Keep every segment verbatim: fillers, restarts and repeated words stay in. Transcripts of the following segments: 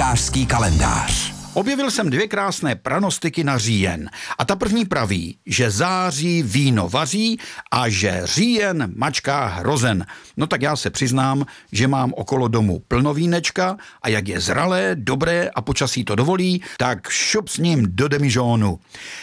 Vínečkářský kalendář. Objevil jsem dvě krásné pranostiky na říjen. A ta první praví, že září víno vaří a že říjen mačká hrozen. No tak já se přiznám, že mám okolo domu plno vínečka a jak je zralé, dobré a počasí to dovolí, tak šup s ním do demižónu.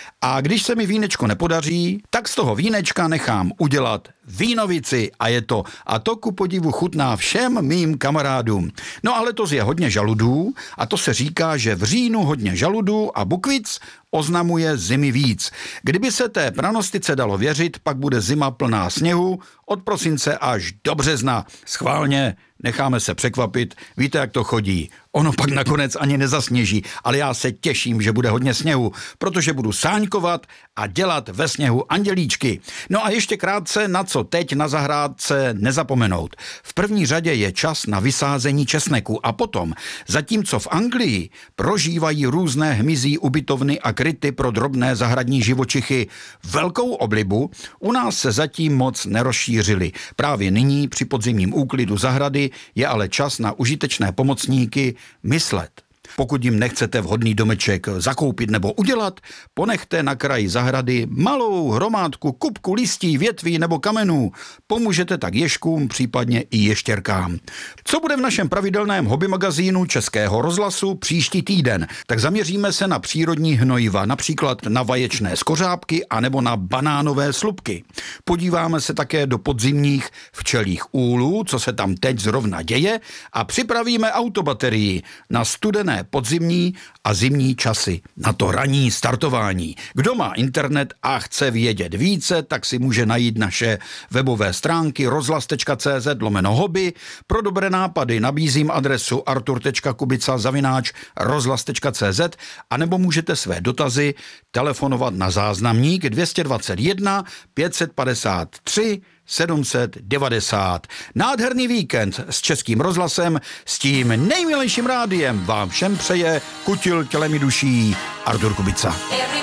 A když se mi vínečko nepodaří, tak z toho vínečka nechám udělat vínovici a je to, a to ku podivu chutná všem mým kamarádům. No ale to je hodně žaludů a to se říká, že v říjnu hodně žaludů a bukvic oznamuje zimy víc. Kdyby se té pranostice dalo věřit, pak bude zima plná sněhu od prosince až do března. Schválně, necháme se překvapit, víte, jak to chodí. Ono pak nakonec ani nezasněží, ale já se těším, že bude hodně sněhu, protože budu sáňkovat a dělat ve sněhu andělíčky. No a ještě krátce, na co teď na zahrádce nezapomenout. V první řadě je čas na vysázení česneku a potom, zatímco v Anglii prožívají různé hmyzí ubytovny a kryty pro drobné zahradní živočichy velkou oblibu, u nás se zatím moc nerozšířily. Právě nyní při podzimním úklidu zahrady je ale čas na užitečné pomocníky myslet. Pokud jim nechcete vhodný domeček zakoupit nebo udělat, ponechte na kraji zahrady malou hromádku kupku listí, větví nebo kamenů. Pomůžete tak ježkům, případně i ještěrkám. Co bude v našem pravidelném hobby magazínu Českého rozhlasu příští týden? Tak zaměříme se na přírodní hnojiva, například na vaječné skořápky anebo na banánové slupky. Podíváme se také do podzimních včelích úlů, co se tam teď zrovna děje, a připravíme autobaterii na studené podzimní a zimní časy, na to ranní startování. Kdo má internet a chce vědět více, tak si může najít naše webové stránky rozhlas.cz lomeno hobby. Pro dobré nápady nabízím adresu artur tečka kubica zavináč rozhlas.cz a nebo můžete své dotazy telefonovat na záznamník dvě stě dvacet jedna pět set padesát tři sedm set devadesát. Nádherný víkend s Českým rozhlasem, s tím nejmilejším rádiem vám všem přeje kutil tělem i duší Artur Kubica.